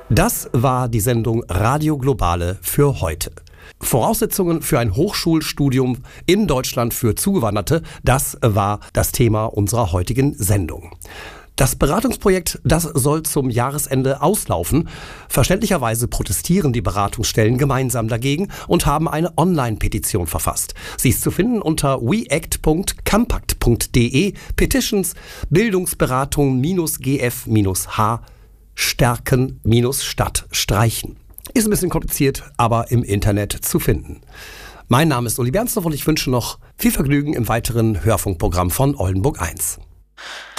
Das war die Sendung Radio Globale für heute. Voraussetzungen für ein Hochschulstudium in Deutschland für Zugewanderte, das war das Thema unserer heutigen Sendung. Das Beratungsprojekt, das soll zum Jahresende auslaufen. Verständlicherweise protestieren die Beratungsstellen gemeinsam dagegen und haben eine Online-Petition verfasst. Sie ist zu finden unter weact.campact.de, Petitions, Bildungsberatung-gf-h, Stärken-Stadt streichen. Ist ein bisschen kompliziert, aber im Internet zu finden. Mein Name ist Uli Bernsdorf und ich wünsche noch viel Vergnügen im weiteren Hörfunkprogramm von Oldenburg 1.